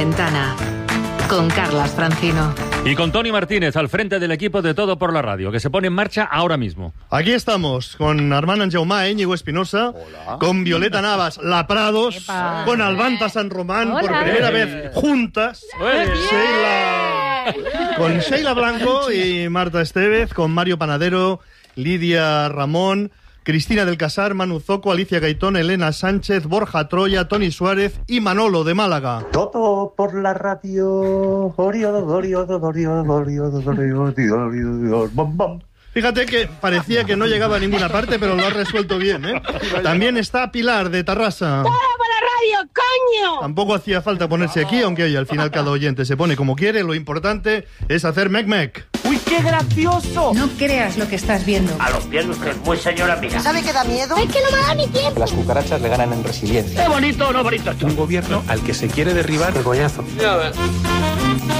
Ventana con Carlas Francino. Y con Tony Martínez al frente del equipo de Todo por la Radio, que se pone en marcha ahora mismo. Aquí estamos, con Armand Anjaumà, Íñigo Espinosa, Hola. con Violeta Navas, La Prados, Epa. con Albanta San Román, Hola. por primera vez juntas, con Sheila Blanco y Marta Estevez, con Mario Panadero, Lidia Ramón, Cristina del Casar, Manu Zoco, Alicia Gaitón, Elena Sánchez, Borja Troya, Tony Suárez y Manolo de Málaga. Todo por la radio. Bom, bom. Fíjate que parecía que no llegaba a ninguna parte, pero lo has resuelto bien, ¿eh? También está Pilar de Tarrasa. ¡Todo por la radio, coño! Tampoco hacía falta ponerse aquí, aunque oye, al final cada oyente se pone como quiere. Lo importante es hacer mec-mec. ¡Uy, qué gracioso! No creas lo que estás viendo. A los pies de usted, muy señora mía. ¿Sabe qué da miedo? ¡Es que no me da ni tiempo! Las cucarachas le ganan en resiliencia. ¡Qué bonito o no bonito esto! Un gobierno al que se quiere derribar. ¡Qué coñazo! Ya ves.